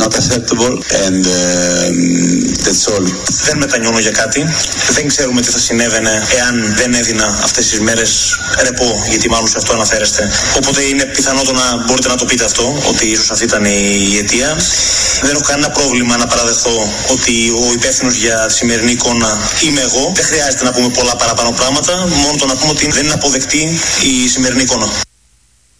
not acceptable and that's all. Δεν μετανιώνω για κάτι. Δεν ξέρουμε τι θα συνέβαινε εάν δεν έδινα αυτές τις μέρες ρεπό, γιατί μάλλον σε αυτό αναφέρεστε. Οπότε είναι πιθανότο να μπορείτε να το πείτε αυτό, ότι ίσως αυτή ήταν η αιτία. Δεν έχω κανένα πρόβλημα να παραδεχθώ ότι ο υπεύθυνος για τη σημερινή εικόνα είμαι εγώ. Δεν χρειάζεται να πούμε πολλά παραπάνω πράγματα, μόνο το να πούμε ότι δεν είναι αποδεκτή η σημερινή εικόνα.